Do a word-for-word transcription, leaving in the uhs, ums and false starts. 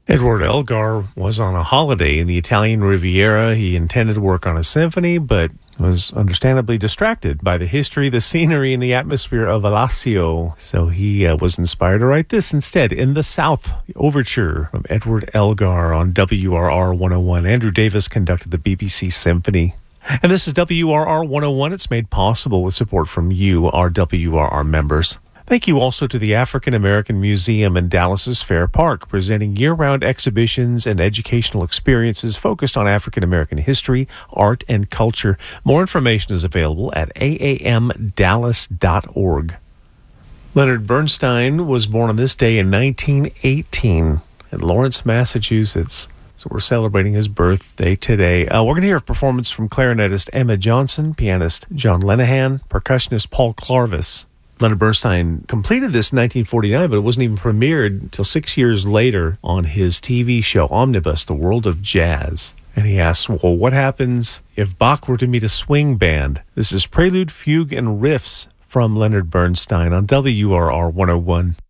Edward Elgar was on a holiday in the Italian Riviera. He intended to work on a symphony, but was understandably distracted by the history, the scenery, and the atmosphere of Alassio. So he uh, was inspired to write this instead, In the South, the Overture from Edward Elgar on W R R one oh one. Andrew Davis conducted the B B C Symphony. And this is W R R one oh one. It's made possible with support from you, our W R R members. Thank you also to the African American Museum in Dallas's Fair Park, presenting year-round exhibitions and educational experiences focused on African American history, art, and culture. More information is available at a a m dallas dot org. Leonard Bernstein was born on this day in nineteen eighteen in Lawrence, Massachusetts. So we're celebrating his birthday today. Uh, we're going to hear a performance from clarinetist Emma Johnson, pianist John Lenahan, percussionist Paul Clarvis. Leonard Bernstein completed this in nineteen forty-nine, but it wasn't even premiered until six years later on his T V show Omnibus, The World of Jazz. And he asks, well, what happens if Bach were to meet a swing band? This is Prelude, Fugue, and Riffs from Leonard Bernstein on W R R one oh one.